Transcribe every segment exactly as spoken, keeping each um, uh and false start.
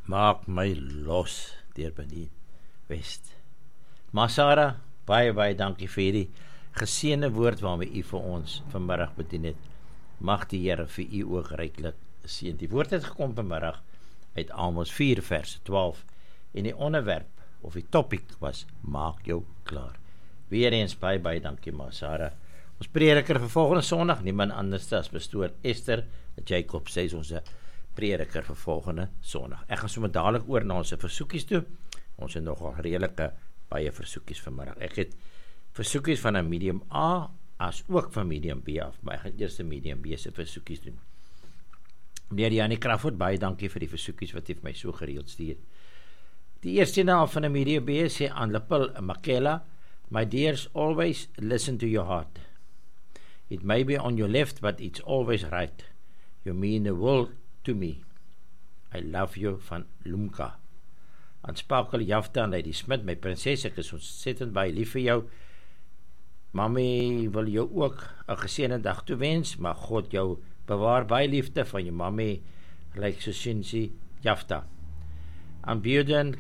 Maak my los, deur Benny West. Maar Sarah, baie baie dankie vir hierdie geseënde woord waarmee u vir ons vanmiddag bedien het. Mag die Here vir u ook ryklik seën. Die woord het gekom vanmiddag uit Amos vier vers twaalf en die onderwerp of die topic was maak jou klaar. Weer eens baie baie dankie maar Sarah. Ons prediker vir volgende Sondag, niemand anders as pastoor Esther Jacob, sy is ons prediker vir volgende Sondag. Ek gaan sommer dadelik oor na ons versoekies toe. Ons het nogal redelike baie versoekies vanmiddag. Ek het versoekies van 'n medium A as ook van medium B af, maar ek gaan eers 'n medium B se versoekies doen. Meneer Janie Crawford, baie dankie vir die versoekies wat hy vir my so gereeld stuur. Die eerste naam van 'n medium B sê aan Lepil Makela, my dears, always listen to your heart. It may be on your left, but it's always right. You mean the world to me. I love you van Lumka. Aan Spakel Jafta en Lady Smit, my prinses, ek is ontsettend baie lief vir jou. Mami wil jou ook 'n geseënde dag toewens, maar God jou bewaar baie liefde van jou mami, lyk so Shinsi Jafta. Aan Buden,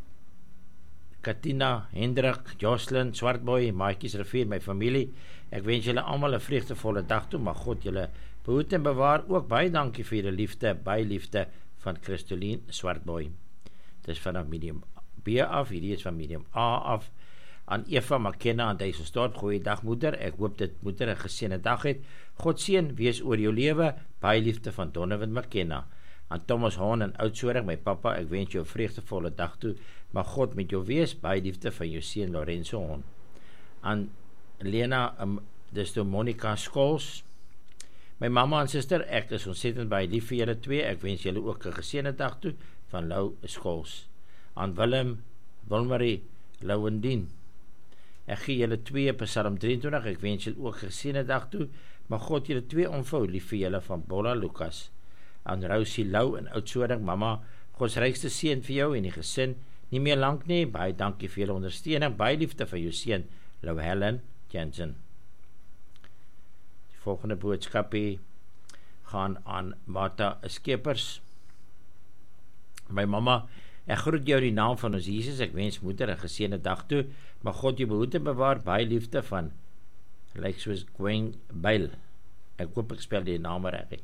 Katina, Hendrik, Jocelyn, Swartboy, Maatjies Rivier, my familie, ek wens julle almal 'n vreugdevolle dag toe, maar God julle behoed en bewaar. Ook baie dankie vir julle liefde, baie liefde van Christolien Swartboy. Dit is vanaf medium B af, hierdie is van medium A af. Aan Eva McKenna aan Duiselsdorp, goeie dag moeder, ek hoop dit moeder 'n geseënde dag het. God seën wees oor jou lewe, baie liefde van Donovan McKenna. Aan Thomas Hahn in Oudtshoorn, my pappa, ek wens jou 'n vreugdevolle dag toe, maar God met jou wees, baie liefde van jou seun Lorenzo Hahn. Aan Lena, um, dis toe Monica Skols, my mamma en suster, ek is ontsettend baie lief vir julle twee, ek wens julle ook 'n geseënde dag toe, van Lou Skols. Aan Willem, Wilmarie, Louwendien, ek gee julle twee Psalm drieëntwintig, ek wens julle ook 'n geseënde dag toe, maar God julle twee omvou, lief vir julle van Bolla Lucas. Aan Rosie Lou in Oudtshoorn, mamma, Gods rykste seën vir jou en die gesin, nie meer lank nie, baie dankie vir julle ondersteuning, baie liefde van jou seun, Lou Helen Jensen. Die volgende boodskapie gaan aan Martha Skeepers. My mamma, ek groet jou in die naam van ons Jesus, ek wens moeder 'n geseënde dag toe, maar God jou behoed en bewaar, baie liefde van, lyk soos Gwen Bale, ek hoop ek spel die naam reg.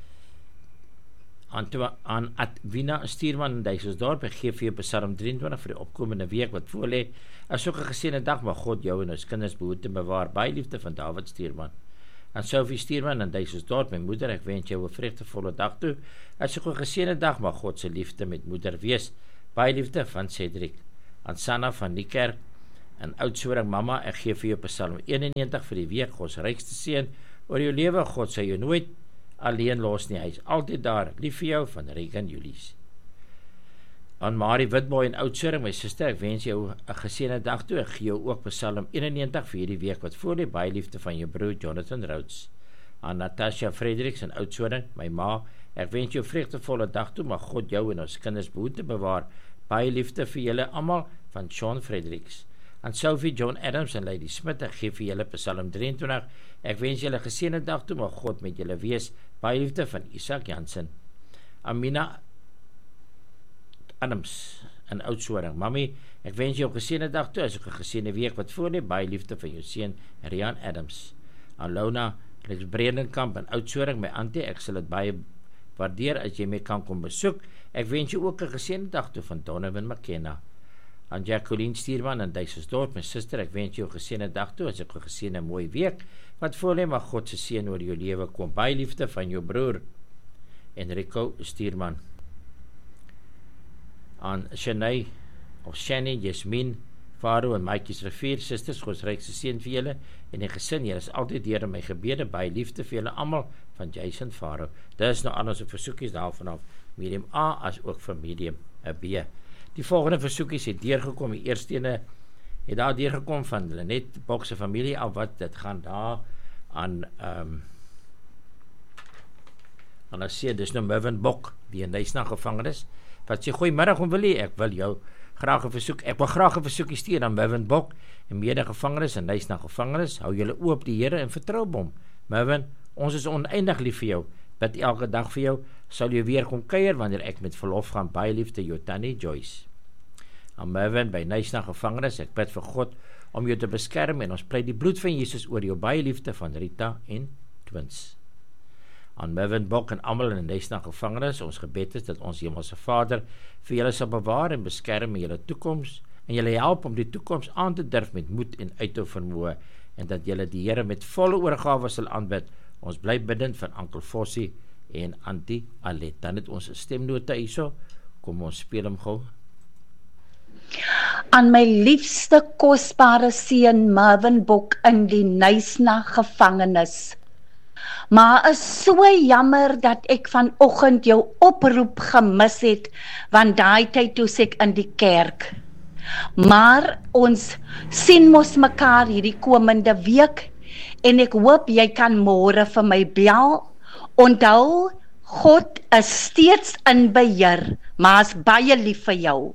Aan, aan Adwina Stuurman in Duiselsdorp, ek gee vir jou Psalm drieëntwintig vir die opkomende week wat voor lê, as ook 'n geseënde dag, maar God jou en ons kinders behoed en bewaar, baie liefde van David Stuurman. Aan Sophie Stuurman in Duiselsdorp, my moeder, ek wens jou 'n vreugdevolle dag toe, as ook 'n geseënde dag, maar God se liefde met moeder wees, baie liefde van Cedric. Aan Sanna van Niekerk in Oudtshoorn, mamma, ek gee vir jou Psalm eenennegentig vir die week, Gods rykste seën oor jou lewe, God sal jou nooit alleen los nie, hy is altyd daar, lief vir jou van Regan Julies. Aan Marie Witboy in Oudtshoorn, my suster, ek wens jou 'n geseënde dag toe, ek gee jou ook Psalm eenennegentig vir hierdie week wat voor lê, baie liefde van jou broer Jonathan Rhodes. Aan Natasha Fredericks in Oudtshoorn, my ma, ek wens jou vreugdevolle dag toe, maar God jou en ons kinders behoed en bewaar, baie liefde vir julle almal van Sean Fredericks. Aan Sophie John Adams en Lady Smit, ek gee vir julle Psalm drieëntwintig, ek wens julle 'n geseënde dag toe, maar God met julle wees, baie liefde van Isak Jansen. Amina Adams in Oudtshoorn, mami, ek wens jou 'n geseënde dag toe, as ook 'n geseënde week wat voor lê, baie liefde van jou seun Rian Adams. Aan Lona Bredenkamp in Oudtshoorn, my auntie, ek sal dit baie waardeer as jy my kan kom besoek, ek wens jou ook 'n geseënde dag toe van Donovan McKenna. Aan Jacqueline Stuurman in Duiselsdorp, my suster, ek wens jou 'n geseënde dag toe, as ook 'n geseënde mooi week wat voor lê, maar God se seën oor jou lewe kom, baie liefde van jou broer Enrico Stuurman. Aan Shanae of Shani, Jasmin, Faro en Maatjies Rivier, susters, Gods rykste seën vir julle en die gesin, julle is altyd deur in my gebede, baie liefde vir julle almal van Jason Faro. Dit is nou al ons versoekies daarvan af, medium A as ook vir medium B. Die volgende versoekies het deurgekom, die eerste ene het daar deurgekom van Lenet Bok se familie af, wat dit gaan daar aan um, en as sê, dis nou Mervyn Bok, die in Duisna gevangenis, wat sê, goeiemiddag om Willie, ek wil jou graag 'n versoek, ek wil graag 'n versoekie stuur aan Mervyn Bok, en mede gevangenis in Duisna gevangenis, hou julle oop die Here en vertrou op hom. Mervyn, ons is oneindig lief vir jou, bid elke dag vir jou, sal jy weer kom kuier wanneer ek met verlof gaan. Baie liefde, jou Tannie Joyce. Aan Mervyn by Knysna gevangenis, ek bid vir God om jou te beskerm en ons pleit die bloed van Jesus oor jou. Baie liefde van Rita en Twins. Aan Mervyn Bok en almal in Knysna gevangenis, ons gebed is dat ons Hemelse Vader vir julle sal bewaar en beskerm in julle toekoms en julle help om die toekoms aan te durf met moed en uithou vermoë en dat julle die Here met volle oorgawe sal aanbid. Ons bly bidend van Ankel Fossie en Antie Alet. Dan het ons 'n stemnota hierso. Kom ons speel hom gou. Aan my liefste kosbare seun Mervyn Bok in die Knysna gevangenis. Maar is so jammer dat ek vanoggend jou oproep gemis het, want daai tyd toe ek in die kerk. Maar ons sien mos mekaar hierdie komende week en ek hoop jy kan môre vir my bel. Onthou, God is steeds in beheer, maar is baie lief vir jou.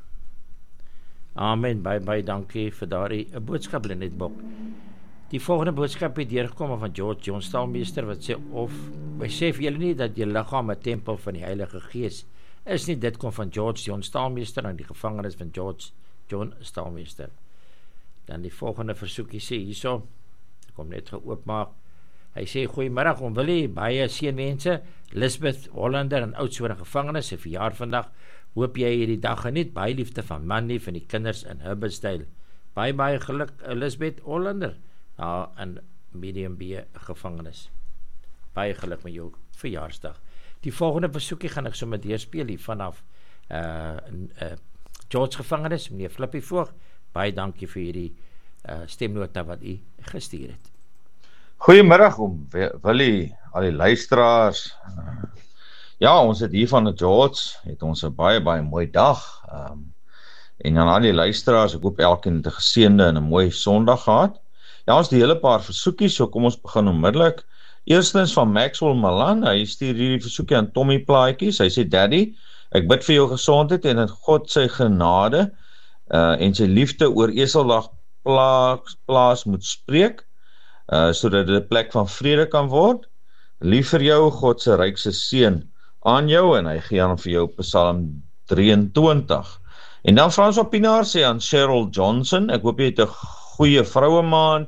Amen, baie baie dankie vir daardie 'n boodskap Lenet Bok. Die volgende boodskap het deurgekom van George John Staalmeester wat sê of besef julle nie dat julle liggaam 'n tempel van die Heilige Gees is nie. Dit kom van George John Staalmeester in die gevangenis van George John Staalmeester. Dan die volgende versoekie sê hierso, ek kom net geoopmaak. Hy sê goeiemiddag om Willie, baie seënwense. Lisbeth Hollander in Oudtshoorn gevangenis se verjaar vandag. Hoop jy hierdie dag geniet. Baie liefde van Manny van die kinders in Hubbersdale. Baie baie geluk Lisbeth Hollander daar in Medium B gevangenis. Baie geluk met jou verjaarsdag. Die volgende versoekie gaan ek sommer deurspeel hier vanaf uh, uh, George gevangenis, meneer Flippie Voog. Baie dankie vir hierdie uh, stemnota wat u gestuur het. Goeiemiddag om Willie, al die luisteraars. Ja, ons het hier van George, het ons 'n baie baie mooi dag. Um, en aan al die luisteraars, ek hoop elkeen het 'n geseënde en 'n mooi Sondag gehad. Ja, ons het 'n hele paar versoekies, so kom ons begin onmiddellik. Eerstens van Maxwell Malan, hy stuur hierdie versoekie aan Tommy Plaatjies. Hy sê Daddy, ek bid vir jou gesondheid en dat God sy genade uh, en sy liefde oor Eseldag plaas, plaas moet spreek, uh, sodat dit 'n plek van vrede kan word. Lief vir jou, God se rykse seën aan jou, en hy gee aan vir jou Psalm drieëntwintig. En dan François Pinaar sê aan Cheryl Johnson, ek hoop jy het 'n goeie vroue-maand.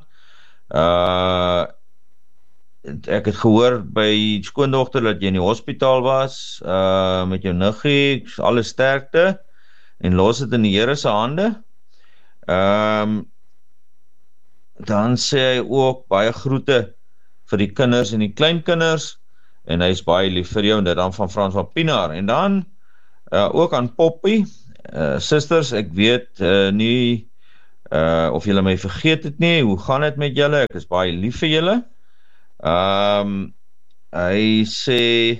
Uh, ek het gehoor by skoondogter dat jy in die hospitaal was, uh, met jou niggie, alle sterkte, en los dit in die Here se hande. Um, dan sê hy ook baie groete vir die kinders en die kleinkinders, en hy is baie lief vir jou, en dit dan van François Pinaar. En dan uh, ook aan Poppy, uh, sisters, ek weet uh, nie uh, of julle my vergeet het nie, hoe gaan dit met julle, ek is baie lief vir julle. Um, hy sê,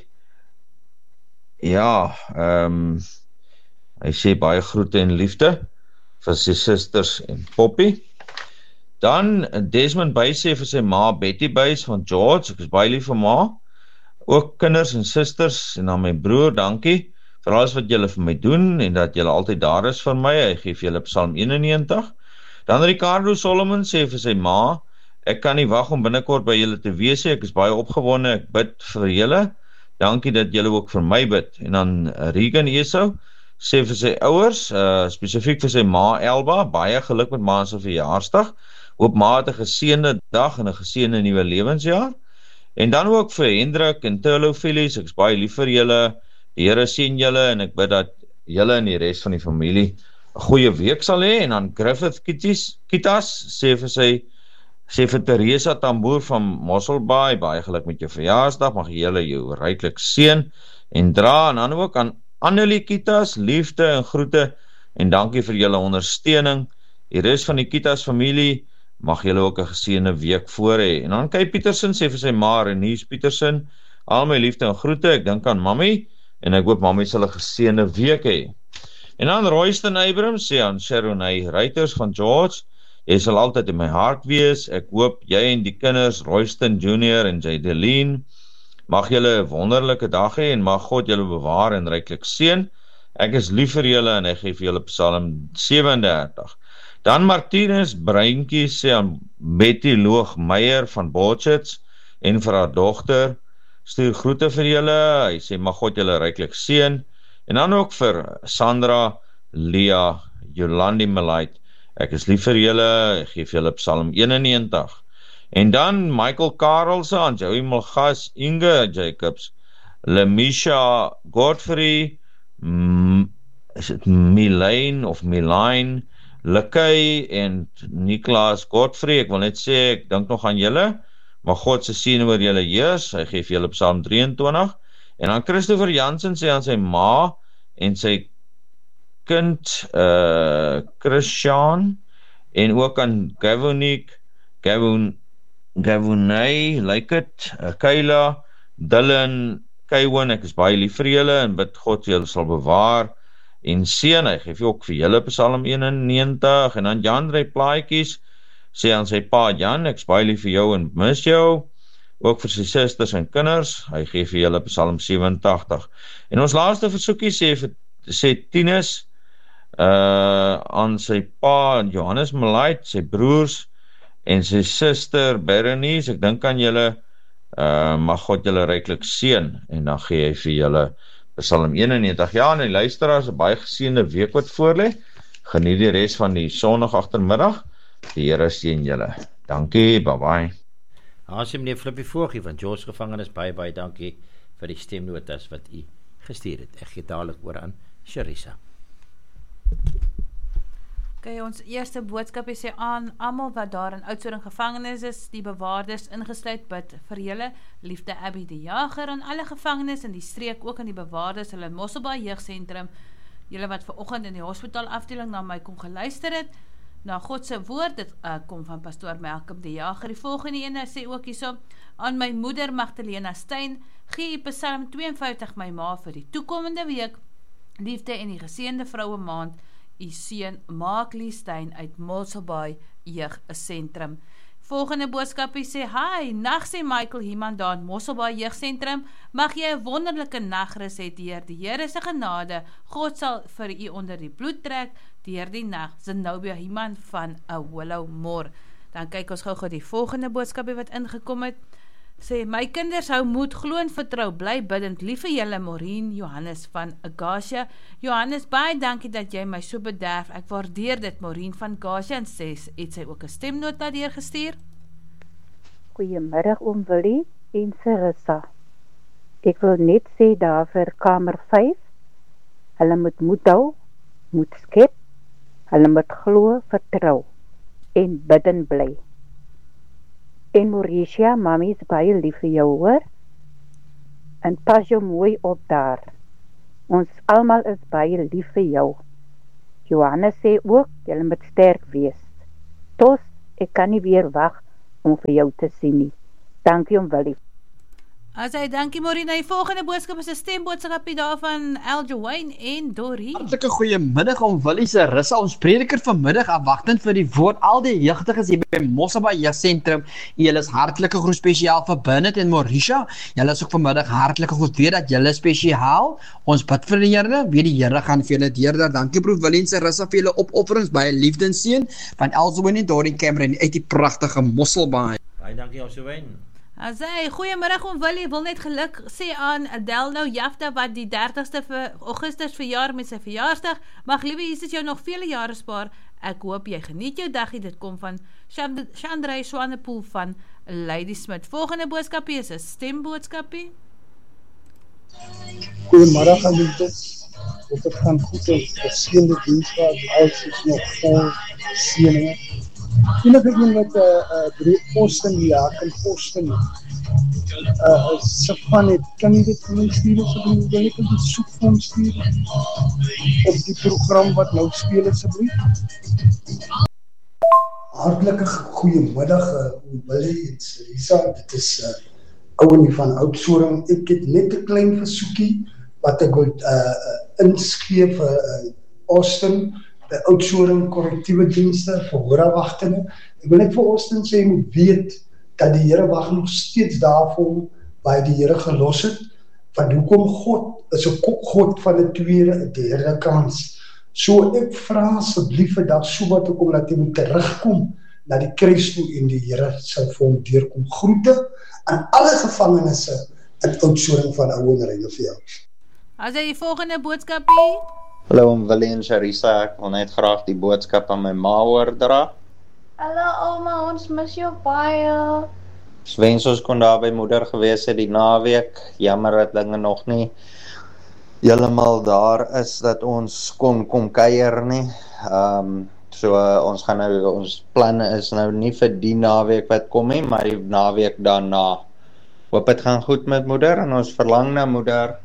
ja, um, hy sê baie groete en liefde vir sy sisters en Poppy. Dan Desmond Buys sê vir sy ma Betty Buys van George, ek is baie lief vir ma, ook kinders en sisters, en dan my broer, dankie vir alles wat julle vir my doen, en dat julle altyd daar is vir my. Hy gee vir julle Psalm eenennegentig. Dan Ricardo Solomon sê vir sy ma, ek kan nie wag om binnekort by julle te wees, ek is baie opgewonde, ek bid vir julle, dankie dat julle ook vir my bid. En dan Regan Esau sê vir sy ouers, uh, spesifiek vir sy ma Elba, baie geluk met ma se verjaarsdag, hoop ma het 'n geseënde dag en 'n geseënde nuwe lewensjaar. En dan ook vir Hendrik en Turlo Phillies, ek is baie lief vir julle, die Here seën julle, en ek bid dat julle en die res van die familie 'n goeie week sal hê. En dan Griffith Kitas, Kitas sê vir sy sê vir Teresa Tamboer van Mosselbaai, baie geluk met jou verjaarsdag, mag julle jou ryklik seën en dra. En dan ook aan Annelie Kitas, liefde en groete, en dankie vir julle ondersteuning. Die res van die Kitas familie, mag julle ook 'n geseënde week voor hê. En dan Kay Petersen sê vir sy ma Renies Petersen, al my liefde en groete, ek dink aan mammy, en ek hoop mammy sal 'n geseënde week hê. En dan Royston Abrams sê aan Sharonay Reuters van George, jy sal altyd in my hart wees, ek hoop jy en die kinders, Royston Junior en Jaydeline, mag julle 'n wonderlike dag hê, en mag God julle bewaar en ryklik seën. Ek is lief vir julle, en ek gee vir julle Psalm sewendertig. Dan Martinus Breintjie sê aan Betty Loog Meyer van Botchets, en vir haar dogter, stuur groete vir julle, hy sê mag God julle ryklik seën, en dan ook vir Sandra, Leah, Jolandi Malait, ek is lief vir julle, ek geef julle Psalm eenennegentig, en dan Michael Karelse, Joey Mulgas, Inge Jacobs, Lemisha Godfrey, M is dit Milaine of Milaine, Likkei en Niklaas Godfrey, ek wil net sê, ek dink nog aan julle, maar God se seën oor julle heers, hy gee vir julle Psalm drieëntwintig, en dan Christopher Jansen sê aan sy ma, en sy kind, uh, Christian, en ook aan Gavonique, Gavon, Gavonay, like it, uh, Kayla, Dylan, Kywin, ek is baie lief vir julle, en bid God julle sal bewaar, en seën, hy geef ook vir julle Psalm eenennegentig, en dan Jan Drey Plaatjies, sê aan sy pa Jan, ek is baie lief vir jou en mis jou, ook vir sy susters en kinders, hy gee vir julle Psalm sewentig. En ons laaste versoekie sê, sê Tinus, uh, aan sy pa Johannes Malait, sy broers, en sy suster Berenice, ek dink aan julle, uh, mag God julle ryklik seën, en dan gee hy vir julle Psalm eenennegentig. Ja, en die luisteraars, 'n baie geseënde week wat voorlê. Geniet die res van die Sondag agtermiddag. Die Here seën julle. Dankie, bye bye. Aansien meneer Flippie Vogie van George Gevangenis, baie baie dankie vir die stemnotas wat u gestuur het. Ek gee dadelik oor aan Sharissa. Okay, ons eerste boodskap sê aan almal wat daar in Oudtshoorn gevangenis is, die bewaarders ingesluit, bid vir julle, liefde Abby die Jager, en alle gevangenis in die streek, ook aan die bewaarders, hulle in Mosselbaai Jeugsentrum, julle wat vanoggend in die hospitaal afdeling na my kom geluister het, na God se woord, dit uh, kom van pastoor Malcolm die Jager. Die volgende ene sê ook hierso, aan my moeder Magdalena Stein, gee Psalm twee en vyftig my ma vir die toekomende week, liefde en die geseënde vroue maand, u seun Maaklie Stein uit Mosselbaai Jeugsentrum. Volgende boodskapie sê, hi, nag sê Michael Heeman daar in Mosselbaai Jeugsentrum, mag jy 'n wonderlike nagrus hê deur die Here se genade, God sal vir u onder die bloed trek, deur die nag, Zenobia Heeman van a Willowmore. Dan kyk ons gou gou die volgende boodskapie wat ingekom het, sê, my kinders hou moed, glo en vertrou, bly bidend, lief vir julle, Maureen Johannes van Agasia. Johannes, baie dankie dat jy my so bederf, ek waardeer dit, Maureen van Agasia, en sê, het sy ook 'n stemnota deurgestuur? Goeiemiddag oom Willie en Sarissa. Ek wil net sê daar vir kamer vyf, hulle moet moed hou, moet skep, hulle moet glo, vertrou en bidden bly. En Mauricia, mami is baie lief vir jou hoor, en pas jou mooi op daar. Ons almal is baie lief vir jou. Johannes sê ook, julle moet sterk wees. Tos, ek kan nie weer wag om vir jou te sien nie. Dankie om Willie. As hy, dankie Maureen, die volgende boodskap is 'n stemboodskapie daar van Eljo Wayne en Doreen. Hartlike goeiemiddag om Willie se Rissa, ons prediker vanmiddag, afwagtend vir die woord, al die jeugdiges hier by Mosselbaai Jeugsentrum, julle is hartlike groet spesiaal vir Bernard en Mauricia, julle is ook vanmiddag hartlike groet, weet dat julle spesiaal, ons bid vir die Here, weet die Here gaan vir julle deurder, dankie broer Willie se Rissa vir julle opofferings, baie liefde en seën, van Eljo Wayne en Doreen Cameron, uit die prachtige Mosselbaai. Baie dankie Eljo Wayne. As hy, goeiemiddag om Willie, wil net geluk sê aan Adelno Jafta wat die dertigste vir Augustus verjaar met sy verjaarsdag. Mag liewe Jesus jou nog vele jare spaar. Ek hoop jy geniet jou dagie. Dit kom van Chandray Swanepoel van Lady Smith. Volgende boodskapie is 'n stemboodskapie. Goeiemiddag aan julle. Of het gaan goed is, verseende dienste, die huis is nog vol seëninge. Enige een wat 'n uh, uh, posten die ja, kan posten. Uh, se van het, kan jy dit vir my stuur asseblief? Wil ek dit soek vir hom stuur? Op die program wat nou speel asseblief? Hartlike goeiemiddag, uh, Willie en Sarissa. Dit is uh, ouenie van Oudtshoorn. Ek het net 'n klein versoekie wat ek wil uh, inskeef vir uh, Austin, by Oudtshoorn korrektiewe dienste, verhoorafwagtinge. Ek wil net vir Austin sê, jy moet weet dat die Here wag nog steeds daarvoor waar die Here gelos het, van hoekom God is 'n God van 'n tweede, 'n derde kans. So ek vra asseblief vandag so wat ek kom dat hy moet terugkom na die kruis toe en die Here sal vir hom deurkom. Groete aan alle gevangenisse 'n Oudtshoorn van ouer reine vir jou. As jy die volgende boodskapie? Hallo, om Willie en Sharisa, ek wil net graag die boodskap aan my ma oordra. Hallo ouma, ons mis jou baie. Ons wens ons kon daar by moeder gewees het die naweek, jammer dat dinge nog nie heeltemal daar is dat ons kon kom kuier nie. Um, so uh, ons gaan nou, ons planne is nou nie vir die naweek wat kom nie, maar die naweek daarna. Hoop het gaan goed met moeder en ons verlang na moeder.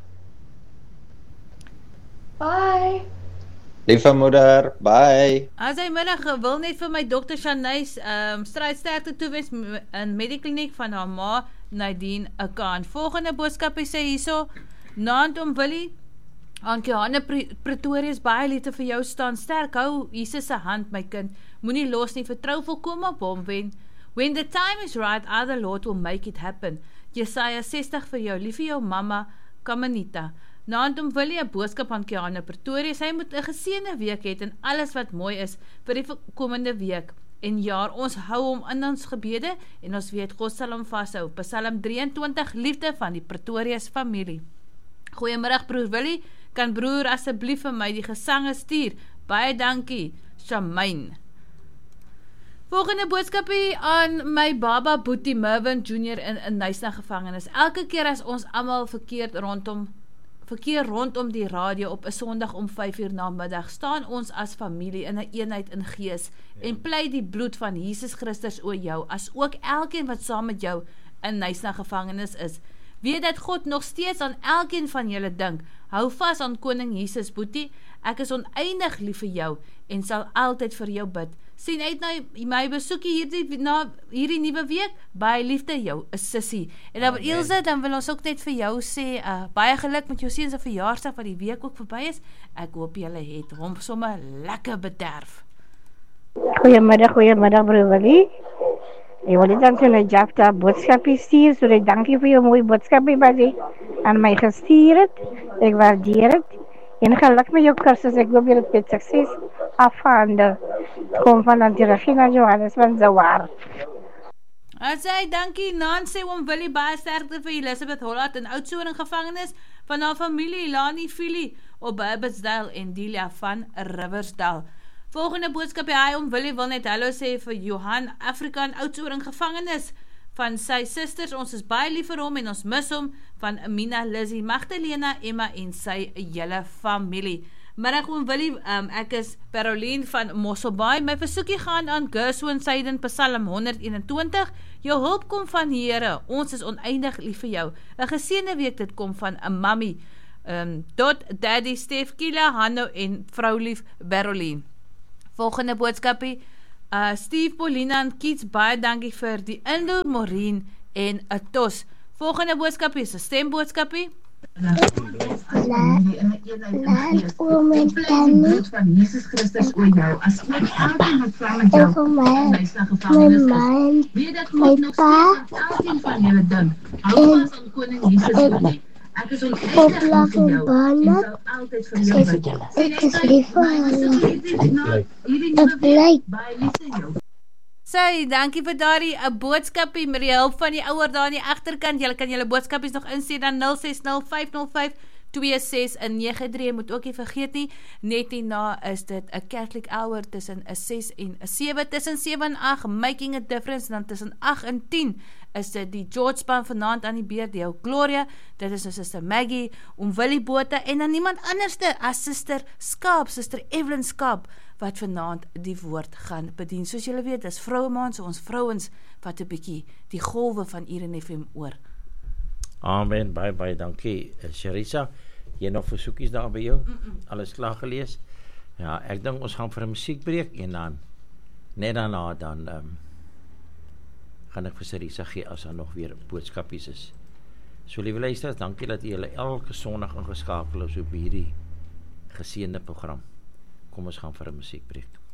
Bye. Liewe moeder, bye. As hy middag wil net vir my dokter Shanice um, strijdsterkte toewens in Medikliniek van haar ma Nadine Akan. Volgende boodskapie sê hierso, naand om Willie, Ankie Hanne Pretorius, baie liefde vir jou staan sterk, hou Jesus se hand my kind, moenie los nie, vertrou volkom op hom, wen, when the time is right, other Lord will make it happen. Jesaja sestig vir jou, lief vir jou mama, Kamanita. Naand om Willie 'n boodskap aan Kiana Pretorius, hy moet 'n geseënde week hê en alles wat mooi is vir die komende week en jaar. Ons hou hom in ons gebede en ons weet God sal hom vashou. Psalm drieëntwintig, liefde van die Pretorius familie. Goeiemiddag broer Willie, kan broer asseblief vir my die gesange stuur? Baie dankie, Shamaine. Volgende boodskapie aan my baba Boetie Mervin Junior in 'n Nysna gevangenis. Elke keer as ons almal verkeerd rondom verkeer rondom die radio op 'n Sondag om vyf uur namiddag, staan ons as familie in 'n een eenheid in gees ja. en pleit die bloed van Jesus Christus oor jou, as ook elkeen wat saam met jou in Nysna gevangenis is. Weet dat God nog steeds aan elkeen van julle dink. Hou vas aan koning Jesus, Boetie. Ek is oneindig lief vir jou en sal altyd vir jou bid. Sien uit na my besoekie hierdie, na hierdie nuwe week. Baie liefde jou, 'n sissie. En dan Ilse, dan wil ons ook net vir jou sê, uh, baie geluk met jou seun se verjaarsdag wat die week ook verby is. Ek hoop julle het hom sommer lekker bederf. Goeiemiddag, goeiemiddag broer Willie. Ek wil net aan sy Jafta boodskapie stuur, so ek dankie vir jou mooi boodskapie wat jy aan my gestuur het. Ek waardeer dit. En geluk met jou kursus, ek hoop jy het met sukses afhandel. Kom van Antirafina Johannes van Zawar. As hy, dankie, Nancy om Willie, baie sterkte vir Elizabeth Hollard in Oudtshoorn gevangenis, van haar familie, Lani Fili, op Burbertsdale en Delia van Riversdale. Volgende boodskap, hy om Willie wil net hallo sê vir Johan Afrika in Oudtshoorn gevangenis, van sy sisters, ons is baie lief vir hom en ons mis hom, van Amina, Lizzie, Magdalena, Emma en sy hele familie. Middag oom Willie, um, ek is Caroline van Mosselbaai, my versoekie gaan aan Gershwin Seiden, Psalm honderd eenentwintig, jou hulp kom van Here, ons is oneindig lief vir jou, 'n geseënde week dit kom van 'n mammy, um, tot daddy Stef Kila, Hanno en vroulief Caroline. Volgende boodskapie, uh, Steve, Paulina en Kiets, baie dankie vir die inloer, Maureen en 'n tos. Volgende boodskapie is 'n stemboodskapie. Laat oom en tannie van Jesus Christus oor jou, as ook elkeen wat saam met jou in Nysna gevangenis is. Weet dat God nog steeds aan elkeen van julle dink. Hou vas aan koning Jesus Christus. Ek is oneindig lief vir jou en sal altyd vir jou bid. Ek is lief vir hulle. Ek bly baie lief vir jou. Sy, dankie vir daardie 'n boodskapie met die hulp van die ouer daar aan die agterkant. Julle kan julle boodskapies nog instuur dan nul ses nul vyf nul vyf twee ses nege drie. Moet ook nie vergeet nie, net hierna is dit 'n Catholic hour tussen 'n ses en 'n sewe, tussen sewe en agt, making a difference, en dan tussen agt en tien is dit die George span vanaand aan die beurt, die ou Gloria, dit is ons Suster Maggie, om Willie Botha en dan niemand anderste as Suster Skaap, Suster Evelyn Skaap, wat vanaand die woord gaan bedien. Soos julle weet, is vrouemaand, so ons vrouens wat 'n bietjie die golwe van Irene F M oor. Amen, baie baie dankie. Sharisa, jy nog versoekies daar by jou? Mm -mm. Alles klaar gelees? Ja, ek dink ons gaan vir 'n musiekbreek en dan net daarna dan um, gaan ek vir Sharisa gee as daar nog weer boodskapies is. So liewe luisteraars, dankie dat julle elke Sondag ingeskakel is op hierdie geseënde program. Kom ons gaan vir 'n musiekbreek.